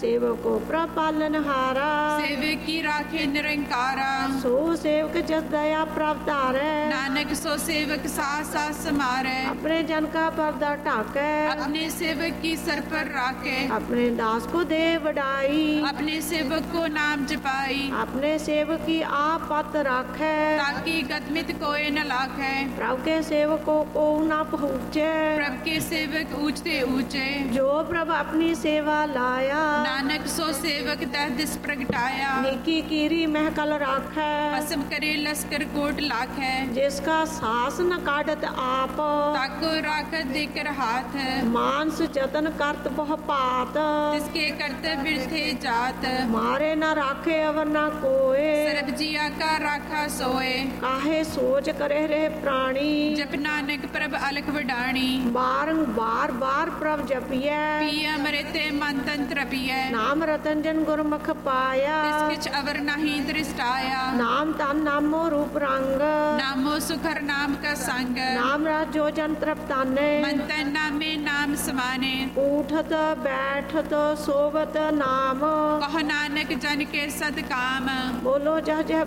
सेवको प्रभ पालनहारा। सेवक की राखे निरंकारा। सो सेवक जस दया प्रभ धारै। नानक सो सेवक सास सास समारै। अपने जन का पर्दा ढाकै। अपने सेवक की सर पर राखे। अपने दास को दे वडाई। अपने सेवक को नाम जपाई। अपने सेवक की आप पत राखै। ताकि गतमित कोई न लाखे। प्रभु के सेवकों को न पहुँचे। प्रभु के सेवक ऊंचते ऊंचे। जो प्रभु अपनी सेवा लाया। नानक सो सेवक तह दिस प्रगटाया। निकी कीरी महकल राखै। भस्म करे लश्कर कोट लाखै। जिसका सास न काटत आप। ताको राखत देकर हाथ। मानस जतन करत बहु पात। जिसके करते बिरथे जात। मारे न राखे अवर न कोय। सर्ब जिया का राखा सोए। काहे सोच करे रहे प्राणी। जप नानक प्रभ अलख वडाणी। बारंबार बार प्रभ जपिए। पिया मृते मन तन त्रपिए। नाम रतन जन गुरमुख पाया। किछ अवर नहीं दृष्टाया। नाम तन नामो रूप रंग। नामो सुखर नाम का संग। नाम राज जो जन तृप्ताने। मन तन नामे नाम समाने। उठत बैठत सोवत नाम। कह नानक जन के सद काम। बोलो जह जह